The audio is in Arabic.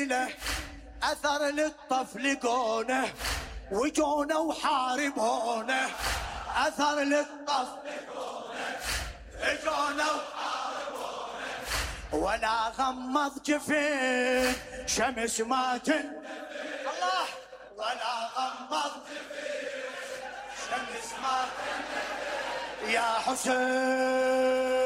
جميلة أثر للطف لقونه وجونا وحاربونه، أثر للطف لقونه وجونا وحاربونه، ولا غمض جفين شمس ما تنتفي الله، ولا غمض جفين شمس ما تنتفي يا حسين.